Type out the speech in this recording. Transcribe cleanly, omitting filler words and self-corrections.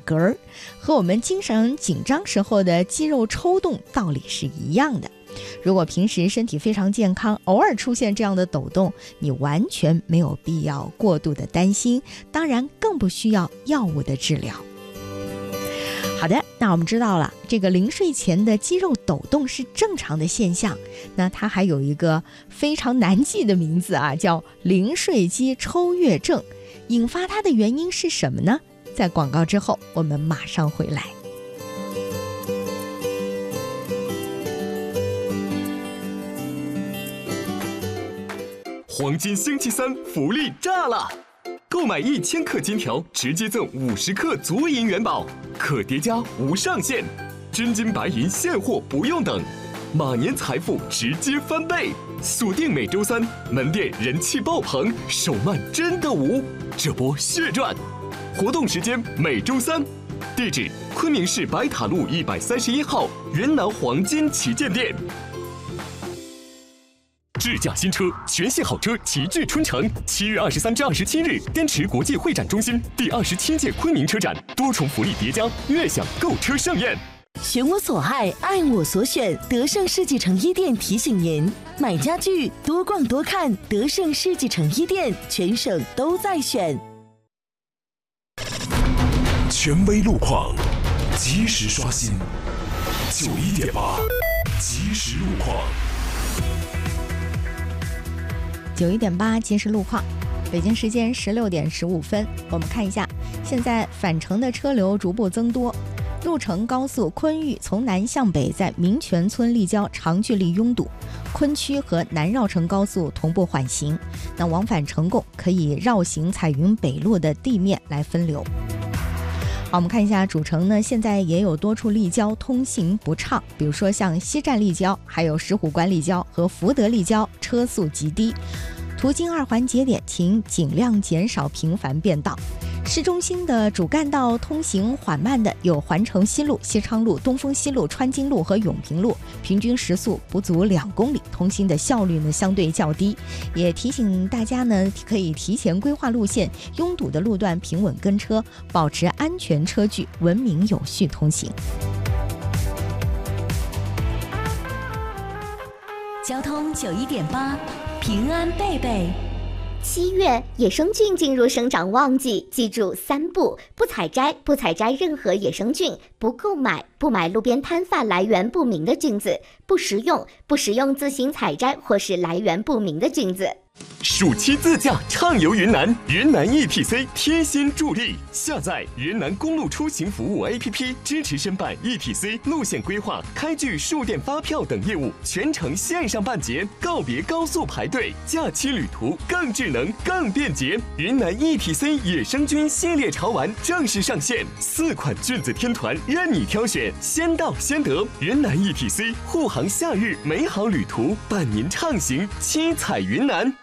嗝儿，和我们精神紧张时候的肌肉抽动道理是一样的。如果平时身体非常健康，偶尔出现这样的抖动，你完全没有必要过度的担心，当然更不需要药物的治疗。好的，那我们知道了，这个临睡前的肌肉抖动是正常的现象，那它还有一个非常难记的名字啊，叫临睡肌抽跃症。引发它的原因是什么呢？在广告之后，我们马上回来。 黄金星期三福利炸了！购买1000克金条，直接赠50克足银元宝，可叠加无上限，真金白银现货不用等，马年财富直接翻倍！锁定每周三，门店人气爆棚，手慢真的无，这波血赚！活动时间每周三，地址昆明市白塔路131号云南黄金旗舰店。智驾新车，全系好车齐聚春城。7月23至27日，滇池国际会展中心第27届昆明车展，多重福利叠加，悦享购车盛宴。 选我所爱，爱我所选。德胜世纪城一店提醒您：买家具多逛多看，德胜世纪城一店，全省都在选。 权威路况，及时刷新。91.8，即时路况。 91.8即时路况，北京时间16点15分，我们看一下，现在返程的车流逐步增多。路程高速昆玉从南向北在民权村立交长距离拥堵，昆区和南绕城高速同步缓行。那往返成贡可以绕行彩云北路的地面来分流。好，我们看一下主城呢，现在也有多处立交通行不畅，比如说像西站立交、还有石虎关立交和福德立交车速极低，途经2环节点，请尽量减少频繁变道。市中心的主干道通行缓慢的有环城西路、西昌路、东风西路、川津路和永平路，平均时速不足2公里，通行的效率呢相对较低。也提醒大家呢，可以提前规划路线，拥堵的路段平稳跟车，保持安全车距，文明有序通行。 交通91.8，平安贝贝。 7月，野生菌进入生长旺季，记住3不：不采摘任何野生菌；不购买，不买路边摊贩来源不明的菌子；不食用自行采摘或是来源不明的菌子。 暑期自驾畅游云南，云南 ETC 贴心助力。下载云南公路出行服务 APP， 支持申办 ETC 路线规划、开具数电发票等业务，全程线上办结，告别高速排队，假期旅途更智能、更便捷。云南 ETC 野生菌系列潮玩正式上线，4款菌子天团任你挑选，先到先得。云南 ETC 护航夏日美好旅途，伴您畅行七彩云南。